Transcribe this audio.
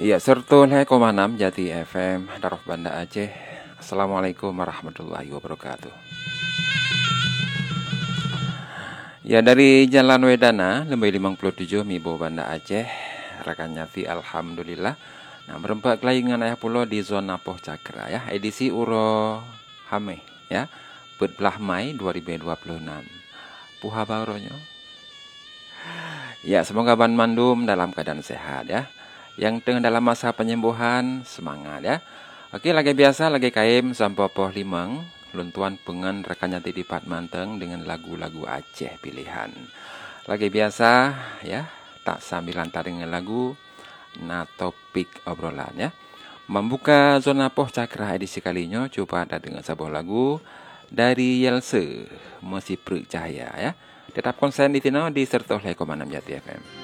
Iya, sertu Komanam Jati FM Darof Banda Aceh. Assalamualaikum warahmatullahi wabarakatuh. Ya, dari Jalan Wedana Lembai 57 Mibo Banda Aceh. Rekan Nyati alhamdulillah. Nah, berempat kelaingan ayah pulau di zona Poh Cakra ya. Edisi Uro Hame ya. Belah Mai 2026. Puha baronyo. Ya, semoga Ban Mandum dalam keadaan sehat ya. Yang tengah dalam masa penyembuhan, semangat ya. Oke, lagi biasa, lagi kaim sampai poh limang, luntuan pengen rekannya di Pat Manteng dengan lagu-lagu Aceh pilihan. Lagi biasa ya, tak sambil lantar dengan lagu, nah topik obrolan ya. Membuka zona Poh Cakra edisi kalinya, coba ada dengan sebuah lagu dari Yelse, Masih Percaya ya. Tetap konsen di Tino di Sertoh Lekomanam Jati FM.